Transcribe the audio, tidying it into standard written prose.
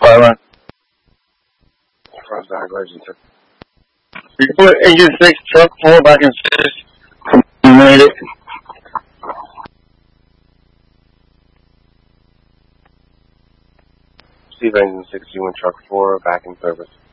fire line. Front side, Legend. Report engine 6, truck 4, back in service. Made it. Receive engine 6, you in truck 4, back in service.